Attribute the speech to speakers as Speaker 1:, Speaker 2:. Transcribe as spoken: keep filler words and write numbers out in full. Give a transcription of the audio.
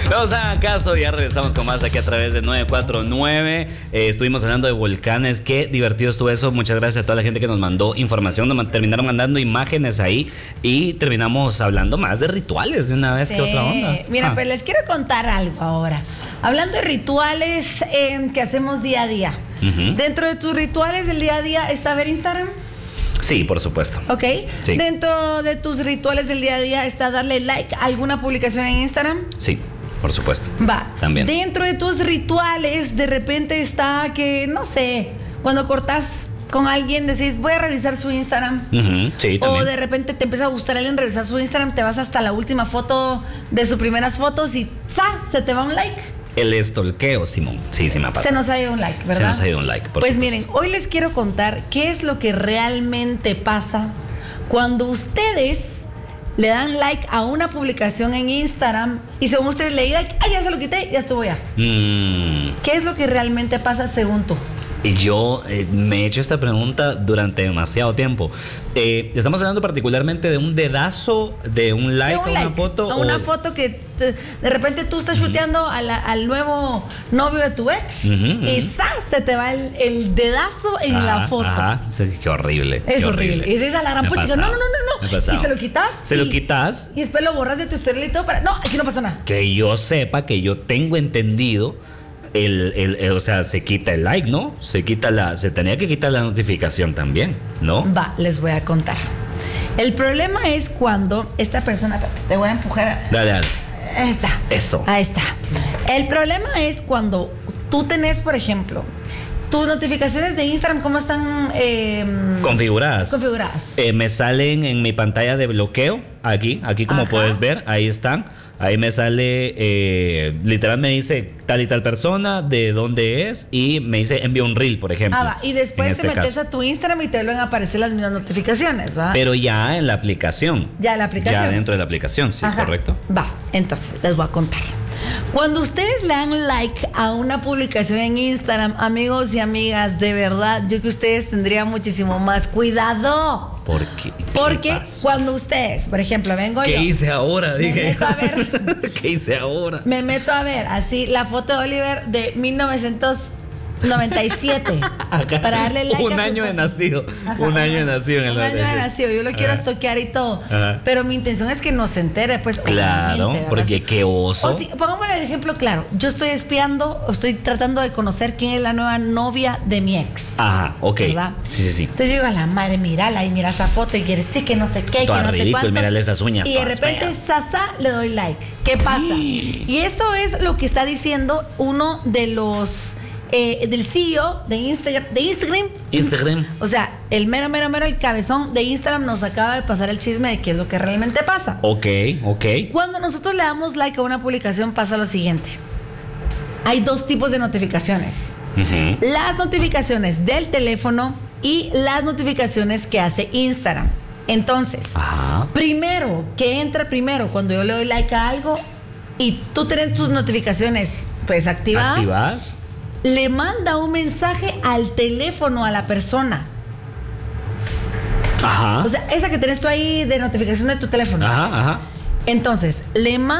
Speaker 1: No os hagan caso, ya regresamos con más aquí a través de nueve cuatro nueve. Eh, estuvimos hablando de volcanes, qué divertido estuvo eso. Muchas gracias a toda la gente que nos mandó información, nos terminaron mandando imágenes ahí y terminamos hablando más de rituales de una vez. Sí. Que otra onda.
Speaker 2: Mira,
Speaker 1: ah.
Speaker 2: pues les quiero contar algo ahora. Hablando de rituales eh, que hacemos día a día. Uh-huh. Dentro de tus rituales del día a día está ver Instagram.
Speaker 1: Sí, por supuesto.
Speaker 2: Ok.
Speaker 1: Sí.
Speaker 2: Dentro de tus rituales del día a día está darle like a alguna publicación en Instagram.
Speaker 1: Sí, por supuesto.
Speaker 2: Va.
Speaker 1: También.
Speaker 2: Dentro de tus rituales de repente está que, no sé, cuando cortas con alguien decís voy a revisar su Instagram.
Speaker 1: Uh-huh. Sí, también.
Speaker 2: O de repente te empieza a gustar alguien revisar su Instagram, te vas hasta la última foto de sus primeras fotos y ¡za! Se te va un like.
Speaker 1: El estolqueo, Simón. Sí, sí me ha pasado.
Speaker 2: Se nos ha ido un like, ¿verdad?
Speaker 1: Se nos ha ido un like. Por
Speaker 2: pues
Speaker 1: supuesto.
Speaker 2: Miren, hoy les quiero contar qué es lo que realmente pasa cuando ustedes le dan like a una publicación en Instagram y según ustedes le dan like, ah, ya se lo quité, ya estuvo ya.
Speaker 1: Mm.
Speaker 2: ¿Qué es lo que realmente pasa según tú?
Speaker 1: Y yo eh, me he hecho esta pregunta durante demasiado tiempo. Eh, estamos hablando particularmente de un dedazo, de un like
Speaker 2: de un
Speaker 1: a
Speaker 2: like,
Speaker 1: una foto.
Speaker 2: A
Speaker 1: o...
Speaker 2: una foto que te, de repente tú estás uh-huh. chuteando a la, al nuevo novio de tu ex uh-huh, uh-huh. y ¡zas! Se te va el, el dedazo en
Speaker 1: ajá,
Speaker 2: la foto.
Speaker 1: Ajá. Sí, qué horrible.
Speaker 2: Es
Speaker 1: qué
Speaker 2: horrible.
Speaker 1: horrible.
Speaker 2: Y dices a la gran puchica, no, no, no, no, no. Y se lo quitas.
Speaker 1: Se
Speaker 2: y,
Speaker 1: lo quitas.
Speaker 2: Y después lo borras de tu historia y todo para. No, aquí no pasó nada.
Speaker 1: Que yo sepa, que yo tengo entendido. El, el, el, o sea, se quita el like, ¿no? Se quita la, se tenía que quitar la notificación también, ¿no?
Speaker 2: Va, les voy a contar. El problema es cuando esta persona, te voy a empujar. A,
Speaker 1: dale, dale.
Speaker 2: Ahí está.
Speaker 1: Eso.
Speaker 2: Ahí está. El problema es cuando tú tenés, por ejemplo, tus notificaciones de Instagram, ¿cómo están eh,
Speaker 1: configuradas?
Speaker 2: Configuradas.
Speaker 1: Eh, me salen en mi pantalla de bloqueo, aquí, aquí como Ajá. puedes ver, ahí están. Ahí me sale, eh, literal me dice tal y tal persona, de dónde es, y me dice envía un reel, por ejemplo.
Speaker 2: Ah, va. Y después te este metes caso. a tu Instagram y te vuelven a aparecer las mismas notificaciones, ¿va?
Speaker 1: Pero ya en la aplicación.
Speaker 2: Ya en la aplicación.
Speaker 1: Ya dentro de la aplicación, sí,
Speaker 2: Ajá.
Speaker 1: correcto.
Speaker 2: Va, entonces les voy a contar. Cuando ustedes le dan like a una publicación en Instagram, amigos y amigas, de verdad, yo que ustedes tendrían muchísimo más cuidado.
Speaker 1: ¿Por qué? ¿Qué
Speaker 2: Porque
Speaker 1: pasa?
Speaker 2: cuando ustedes, por ejemplo, vengo
Speaker 1: ¿Qué
Speaker 2: yo.
Speaker 1: ¿Qué hice ahora?
Speaker 2: Me
Speaker 1: Dije.
Speaker 2: meto a ver.
Speaker 1: ¿Qué hice ahora?
Speaker 2: Me meto a ver, así, la foto de Oliver de mil novecientos noventa y siete.
Speaker 1: Acá,
Speaker 2: para darle like
Speaker 1: un
Speaker 2: a
Speaker 1: año
Speaker 2: su
Speaker 1: de nacido. Ajá, un año de nacido en el
Speaker 2: Un año de nacido. Yo lo quiero Ajá. estoquear y todo. Ajá. Pero mi intención es que no se entere, pues.
Speaker 1: Claro, porque qué oso.
Speaker 2: O si, pongámosle el ejemplo claro. Yo estoy espiando, o estoy tratando de conocer quién es la nueva novia de mi ex.
Speaker 1: Ajá, ok.
Speaker 2: ¿Verdad?
Speaker 1: Sí, sí, sí.
Speaker 2: Entonces yo digo a la madre, mírala y mira esa foto y quiere sí que no sé qué,
Speaker 1: Toda
Speaker 2: que no
Speaker 1: ridículo,
Speaker 2: sé cuánto.
Speaker 1: Mírale esas uñas.
Speaker 2: Y de repente, sasa, le doy like. ¿Qué pasa? Sí. Y esto es lo que está diciendo uno de los. Eh, del C E O de Instagram, de Instagram.
Speaker 1: Instagram.
Speaker 2: O sea, el mero, mero, mero, el cabezón de Instagram nos acaba de pasar el chisme de qué es lo que realmente pasa.
Speaker 1: Ok, ok.
Speaker 2: Cuando nosotros le damos like a una publicación pasa lo siguiente. Hay dos tipos de notificaciones. Uh-huh. Las notificaciones del teléfono y las notificaciones que hace Instagram. Entonces, Ajá. primero, ¿qué entra primero? Cuando yo le doy like a algo y tú tienes tus notificaciones pues activadas.
Speaker 1: ¿Activadas?
Speaker 2: Le manda un mensaje al teléfono a la persona.
Speaker 1: Ajá.
Speaker 2: O sea, esa que tenés tú ahí de notificación de tu teléfono.
Speaker 1: Ajá, ajá.
Speaker 2: Entonces, le manda